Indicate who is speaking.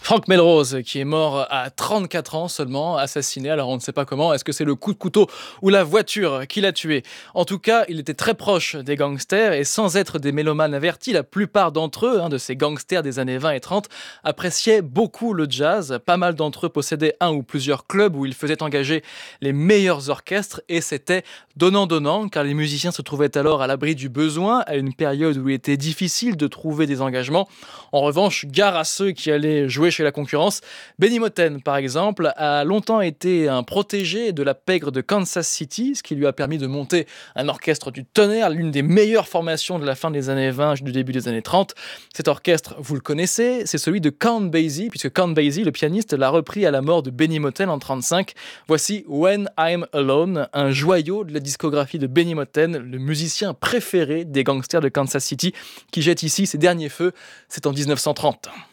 Speaker 1: Frank Melrose, qui est mort à 34 ans seulement, assassiné, alors on ne sait pas comment. Est-ce que c'est le coup de couteau ou la voiture qui l'a tué? En tout cas, il était très proche des gangsters et sans être des mélomanes avertis, la plupart d'entre eux, de ces gangsters des années 20 et 30, appréciaient beaucoup le jazz. Pas mal d'entre eux possédaient un ou plusieurs clubs où ils faisaient engager les meilleurs orchestres et c'était donnant-donnant car les musiciens se trouvaient alors à l'abri du besoin à une période où il était difficile de trouver des engagements. En revanche, gare à ceux qui allaient jouer chez la concurrence. Benny Moten, par exemple, a longtemps été un protégé de la pègre de Kansas City, ce qui lui a permis de monter un orchestre du tonnerre, l'une des meilleures formations de la fin des années 20 du début des années 30. Cet orchestre, vous le connaissez, c'est celui de Count Basie, puisque Count Basie, le pianiste, l'a repris à la mort de Benny Moten en 1935. Voici When I'm Alone, un joyau de la discographie de Benny Moten, le musicien préféré des gangsters de Kansas City, qui jette ici ses derniers feux. C'est en 1930.